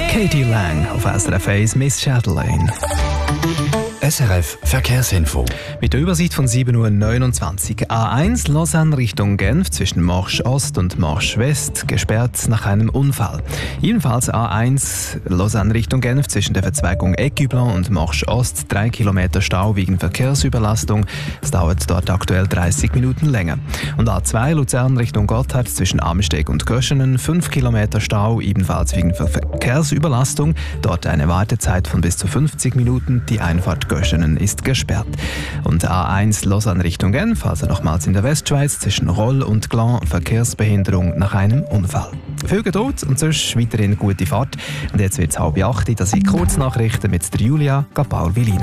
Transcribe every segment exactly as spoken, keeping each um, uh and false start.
Katie Lang auf S R F eins Miss Chatelaine. S R F Verkehrsinfo. Mit der Übersicht von sieben Uhr neunundzwanzig. A eins Lausanne Richtung Genf zwischen Marsch Ost und Marsch West gesperrt nach einem Unfall. Ebenfalls A eins Lausanne Richtung Genf zwischen der Verzweigung Ecublon und Marsch Ost drei Kilometer Stau wegen Verkehrsüberlastung. Es dauert dort aktuell dreißig Minuten länger. Und A zwei Luzern Richtung Gotthard zwischen Amsteg und Göschenen fünf Kilometer Stau, ebenfalls wegen Verkehrsüberlastung. Dort eine Wartezeit von bis zu fünfzig Minuten. Die Einfahrt Göschenen ist gesperrt. Und A eins Lausanne Richtung Genf, also nochmals in der Westschweiz, zwischen Roll und Glan, Verkehrsbehinderung nach einem Unfall. Viel Geduld und sonst weiterhin gute Fahrt. Und jetzt wird es halb acht, das sind Kurznachrichten mit der Julia Gabauer-Vilino.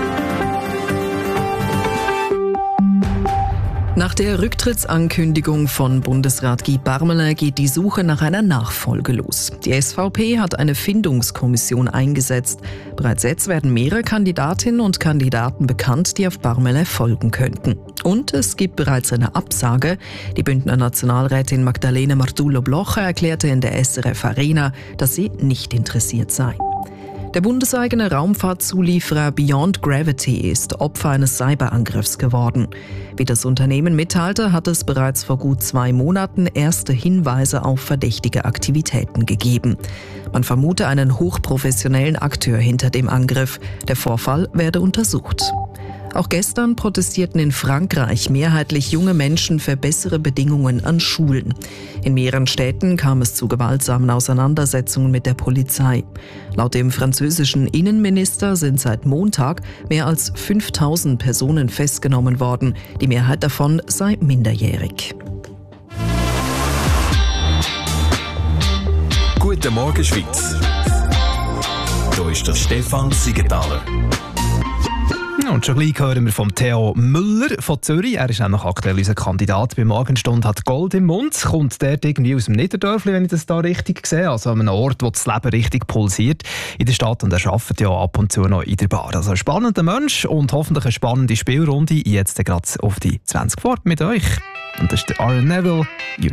Nach der Rücktrittsankündigung von Bundesrat Guy Parmelin geht die Suche nach einer Nachfolge los. Die S V P hat eine Findungskommission eingesetzt. Bereits jetzt werden mehrere Kandidatinnen und Kandidaten bekannt, die auf Parmelin folgen könnten. Und es gibt bereits eine Absage. Die Bündner Nationalrätin Magdalena Martullo-Blocher erklärte in der S R F Arena, dass sie nicht interessiert sei. Der bundeseigene Raumfahrtzulieferer Beyond Gravity ist Opfer eines Cyberangriffs geworden. Wie das Unternehmen mitteilte, hat es bereits vor gut zwei Monaten erste Hinweise auf verdächtige Aktivitäten gegeben. Man vermute einen hochprofessionellen Akteur hinter dem Angriff. Der Vorfall werde untersucht. Auch gestern protestierten in Frankreich mehrheitlich junge Menschen für bessere Bedingungen an Schulen. In mehreren Städten kam es zu gewaltsamen Auseinandersetzungen mit der Polizei. Laut dem französischen Innenminister sind seit Montag mehr als fünftausend Personen festgenommen worden. Die Mehrheit davon sei minderjährig. Guten Morgen, Schweiz. Hier ist der Stefan Siegenthaler. Und schon gleich hören wir vom Theo Müller von Zürich. Er ist nämlich aktuell unser Kandidat bei Morgenstunde, hat Gold im Mund. Kommt der irgendwie aus dem Niederdörfli, wenn ich das da richtig sehe? Also an einem Ort, wo das Leben richtig pulsiert in der Stadt. Und er arbeitet ja ab und zu noch in der Bar. Also ein spannender Mensch und hoffentlich eine spannende Spielrunde. Jetzt gerade auf die zwanzig vor mit euch. Und das ist der Aaron Neville. You